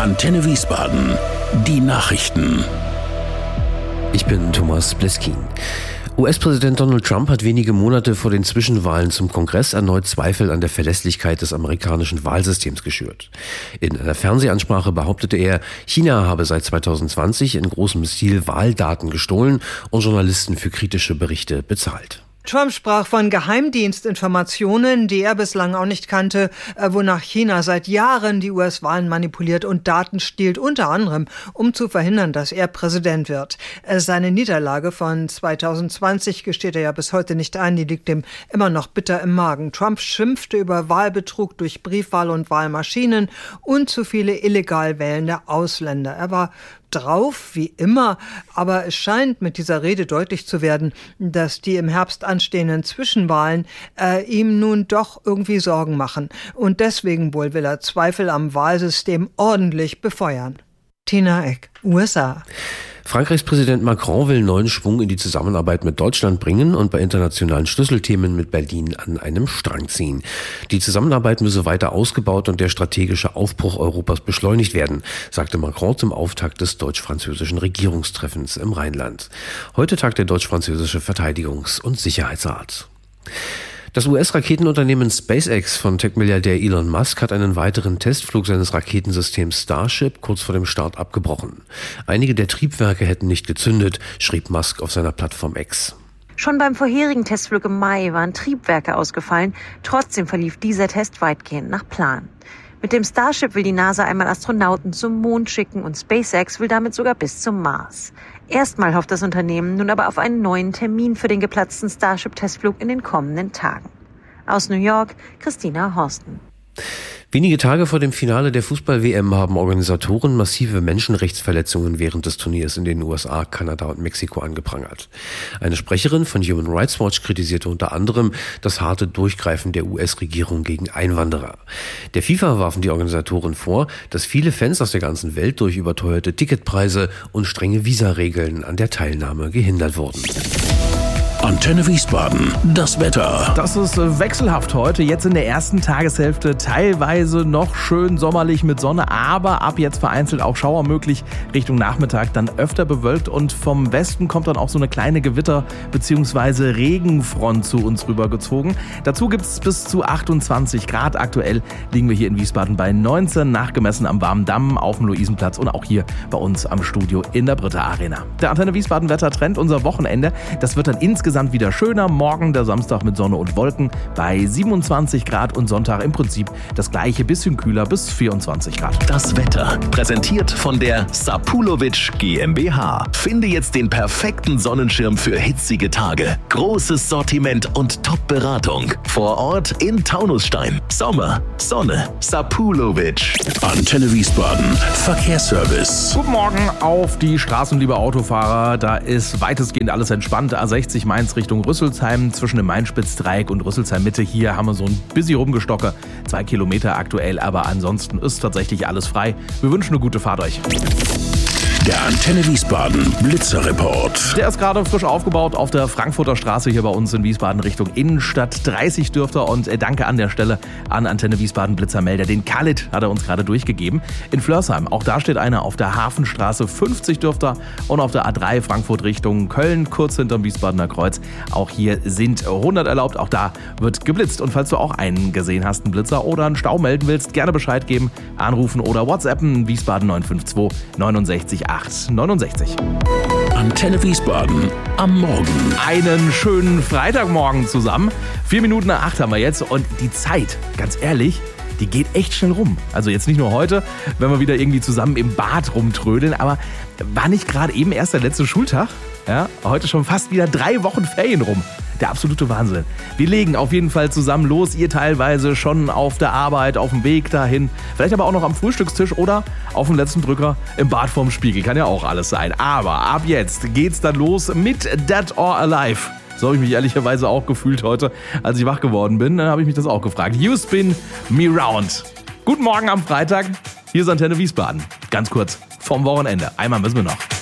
Antenne Wiesbaden. Die Nachrichten. Ich bin Thomas Bleskin. US-Präsident Donald Trump hat wenige Monate vor den Zwischenwahlen zum Kongress erneut Zweifel an der Verlässlichkeit des amerikanischen Wahlsystems geschürt. In einer Fernsehansprache behauptete er, China habe seit 2020 in großem Stil Wahldaten gestohlen und Journalisten für kritische Berichte bezahlt. Trump sprach von Geheimdienstinformationen, die er bislang auch nicht kannte, wonach China seit Jahren die US-Wahlen manipuliert und Daten stiehlt, unter anderem, um zu verhindern, dass er Präsident wird. Seine Niederlage von 2020 gesteht er ja bis heute nicht ein, die liegt ihm immer noch bitter im Magen. Trump schimpfte über Wahlbetrug durch Briefwahl und Wahlmaschinen und zu viele illegal wählende Ausländer. Er war drauf, wie immer, aber es scheint mit dieser Rede deutlich zu werden, dass die im Herbst anstehenden Zwischenwahlen ihm nun doch irgendwie Sorgen machen. Und deswegen wohl will er Zweifel am Wahlsystem ordentlich befeuern. Tina Eck, USA. Frankreichs Präsident Macron will neuen Schwung in die Zusammenarbeit mit Deutschland bringen und bei internationalen Schlüsselthemen mit Berlin an einem Strang ziehen. Die Zusammenarbeit müsse weiter ausgebaut und der strategische Aufbruch Europas beschleunigt werden, sagte Macron zum Auftakt des deutsch-französischen Regierungstreffens im Rheinland. Heute tagt der deutsch-französische Verteidigungs- und Sicherheitsrat. Das US-Raketenunternehmen SpaceX von Tech-Milliardär Elon Musk hat einen weiteren Testflug seines Raketensystems Starship kurz vor dem Start abgebrochen. Einige der Triebwerke hätten nicht gezündet, schrieb Musk auf seiner Plattform X. Schon beim vorherigen Testflug im Mai waren Triebwerke ausgefallen. Trotzdem verlief dieser Test weitgehend nach Plan. Mit dem Starship will die NASA einmal Astronauten zum Mond schicken und SpaceX will damit sogar bis zum Mars. Erstmal hofft das Unternehmen nun aber auf einen neuen Termin für den geplatzten Starship-Testflug in den kommenden Tagen. Aus New York, Christina Horsten. Wenige Tage vor dem Finale der Fußball-WM haben Organisatoren massive Menschenrechtsverletzungen während des Turniers in den USA, Kanada und Mexiko angeprangert. Eine Sprecherin von Human Rights Watch kritisierte unter anderem das harte Durchgreifen der US-Regierung gegen Einwanderer. Der FIFA warfen die Organisatoren vor, dass viele Fans aus der ganzen Welt durch überteuerte Ticketpreise und strenge Visaregeln an der Teilnahme gehindert wurden. Antenne Wiesbaden, das Wetter. Das ist wechselhaft heute, jetzt in der ersten Tageshälfte teilweise noch schön sommerlich mit Sonne, aber ab jetzt vereinzelt auch Schauer möglich, Richtung Nachmittag dann öfter bewölkt und vom Westen kommt dann auch so eine kleine Gewitter- bzw. Regenfront zu uns rübergezogen. Dazu gibt es bis zu 28 Grad, aktuell liegen wir hier in Wiesbaden bei 19, nachgemessen am Warmen Damm, auf dem Luisenplatz und auch hier bei uns am Studio in der Britta Arena. Der Antenne Wiesbaden Wettertrend, unser Wochenende, das wird dann insgesamt wieder schöner. Morgen der Samstag mit Sonne und Wolken bei 27 Grad und Sonntag im Prinzip das gleiche, bisschen kühler bis 24 Grad. Das Wetter, präsentiert von der Sapulovic GmbH. Finde jetzt den perfekten Sonnenschirm für hitzige Tage. Großes Sortiment und Top-Beratung. Vor Ort in Taunusstein. Sommer, Sonne, Sapulovic. Antenne Wiesbaden, Verkehrsservice. Guten Morgen auf die Straßen, liebe Autofahrer. Da ist weitestgehend alles entspannt. A60 Mainz Richtung Rüsselsheim, zwischen dem Main-Spitz-Dreieck und Rüsselsheim-Mitte. Hier haben wir so ein bisschen Rumgestocke. 2 Kilometer aktuell, aber ansonsten ist tatsächlich alles frei. Wir wünschen eine gute Fahrt euch. Der Antenne Wiesbaden Blitzerreport. Der ist gerade frisch aufgebaut auf der Frankfurter Straße hier bei uns in Wiesbaden Richtung Innenstadt. 30 dürfte und danke an der Stelle an Antenne Wiesbaden Blitzermelder. Den Khalid hat er uns gerade durchgegeben. In Flörsheim, auch da steht einer auf der Hafenstraße. 50 dürfte und auf der A3 Frankfurt Richtung Köln, kurz hinterm Wiesbadener Kreuz. Auch hier sind 100 erlaubt. Auch da wird geblitzt. Und falls du auch einen gesehen hast, einen Blitzer oder einen Stau melden willst, gerne Bescheid geben, anrufen oder WhatsAppen. Wiesbaden 952 69 869. Antenne Wiesbaden am Morgen. Einen schönen Freitagmorgen zusammen. 4 Minuten nach 8 haben wir jetzt und die Zeit, ganz ehrlich, die geht echt schnell rum. Also jetzt nicht nur heute, wenn wir wieder irgendwie zusammen im Bad rumtrödeln, aber war nicht gerade eben erst der letzte Schultag? Ja, heute schon fast wieder 3 Wochen Ferien rum. Der absolute Wahnsinn. Wir legen auf jeden Fall zusammen los. Ihr teilweise schon auf der Arbeit, auf dem Weg dahin. Vielleicht aber auch noch am Frühstückstisch oder auf dem letzten Drücker im Bad vorm Spiegel. Kann ja auch alles sein. Aber ab jetzt geht's dann los mit Dead or Alive. So habe ich mich ehrlicherweise auch gefühlt heute, als ich wach geworden bin. Dann habe ich mich das auch gefragt. You spin me round. Guten Morgen am Freitag. Hier ist Antenne Wiesbaden. Ganz kurz vom Wochenende. Einmal müssen wir noch.